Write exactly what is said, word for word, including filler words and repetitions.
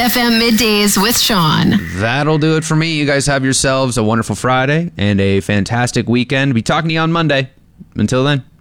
F M Middays with Sean. That'll do it for me. You guys have yourselves a wonderful Friday and a fantastic weekend. Be talking to you on Monday. Until then.